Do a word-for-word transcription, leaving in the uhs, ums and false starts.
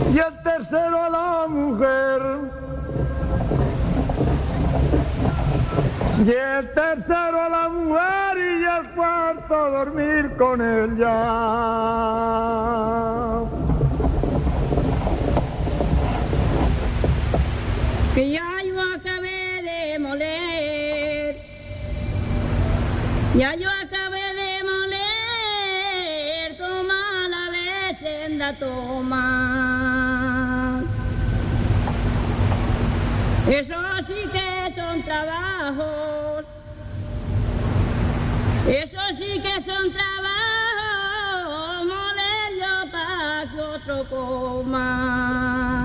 y el tercero a la mujer, y el tercero a la mujer y el cuarto a dormir con ella. Que ya yo acabé de moler, ya yo acabé de moler, toma la vecenda, toma. Eso sí que son trabajos, eso sí que son trabajos, moler yo pa' que otro coma.